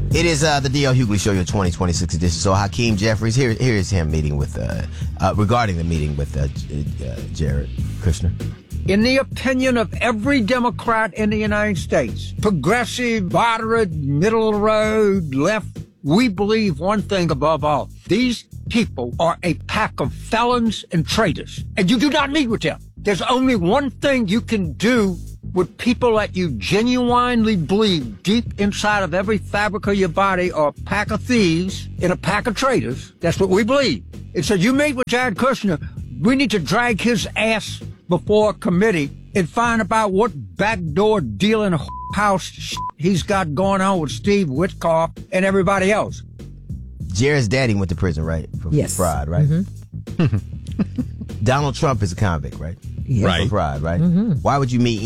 It is the D.L. Hughley Show, your 2026 edition. So Hakeem Jeffries, here is him meeting with, regarding the meeting with Jared Kushner. In the opinion of every Democrat in the United States, progressive, moderate, middle of the road, left, we believe one thing above all. These people are a pack of felons and traitors, and you do not meet with them. There's only one thing you can do with people that you genuinely believe deep inside of every fabric of your body are a pack of thieves and a pack of traitors. That's what we believe. It said, you meet with Jared Kushner, we need to drag his ass before a committee and find about what backdoor dealing house shit he's got going on with Steve Witkoff and everybody else. Jared's daddy went to prison, right? For fraud, right? Mm-hmm. Donald Trump is a convict, right? Yes. Right. For fraud, right? Mm-hmm. Why would you meet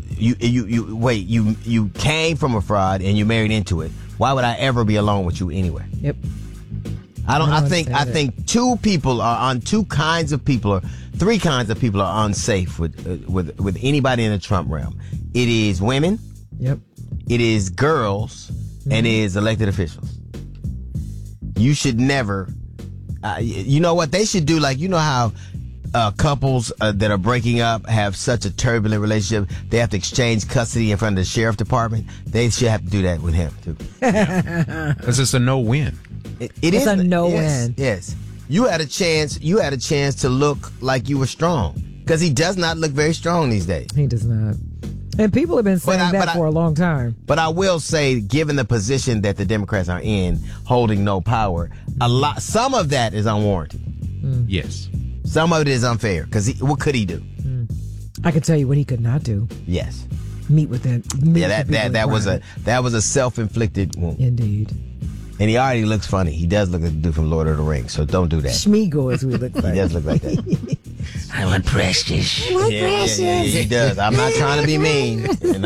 you came from a fraud and you married into it. Why would I ever be alone with you anyway? Yep. I think two kinds of people are three kinds of people are unsafe with anybody in the Trump realm. It is women. Yep. It is girls, and it is elected officials. You should never. You know what they should do? Like, you know how couples that are breaking up have such a turbulent relationship, they have to exchange custody in front of the sheriff department. They should have to do that with him too. Because it's a no-win. It's a no-win. Yes. You had a chance to look like you were strong, because he does not look very strong these days. He does not. And people have been saying that for a long time. But I will say, given the position that the Democrats are in, holding no power, some of that is unwarranted. Yes. Some of it is unfair, because what could he do? I can tell you what he could not do. Yes. Meet with them. That was a self-inflicted wound. Indeed. And he already looks funny. He does look like the dude from Lord of the Rings, so don't do that. Schmeagol is what he looks like. He does look like that. I want precious. Yeah, he does. I'm not trying to be mean.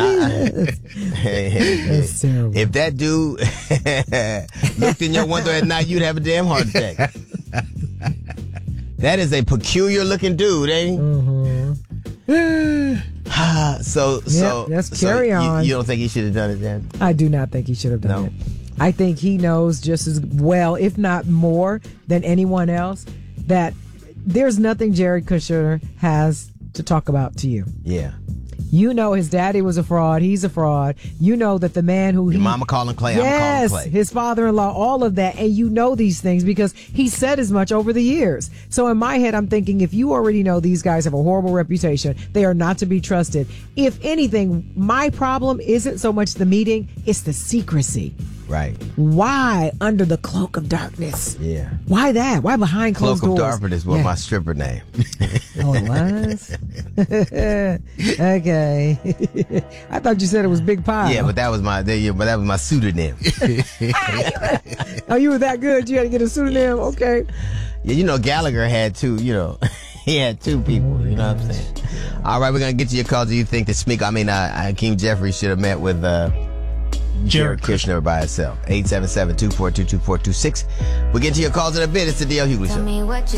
That's terrible. If that dude looked in your window at night, you'd have a damn heart attack. That is a peculiar looking dude, ain't he? Mm-hmm. So let's carry on. You don't think he should have done it then? I do not think he should have done it. I think he knows just as well, if not more, than anyone else, that there's nothing Jared Kushner has to talk about to you. Yeah. You know his daddy was a fraud. He's a fraud. You know that the man who... Your mama calling Clay, yes, I'm calling Clay. His father-in-law, all of that. And you know these things because he said as much over the years. So in my head, I'm thinking, if you already know these guys have a horrible reputation, they are not to be trusted. If anything, my problem isn't so much the meeting, it's the secrecy. Right. Why under the cloak of darkness? Yeah. Why that? Why behind closed doors? Cloak of darkness was my stripper name. Oh, it was? Okay. I thought you said it was Big Pie. Yeah, but that was my pseudonym. Oh, you were that good? You had to get a pseudonym? Okay. Yeah, you know, Gallagher had two, he had two people, you know what I'm saying? All right, we're going to get to your call. Do you think that Hakeem Jeffries should have met with Jared Kushner by itself? 877-242-2426. We'll get to your calls in a bit. It's the D.L. Hughley Show.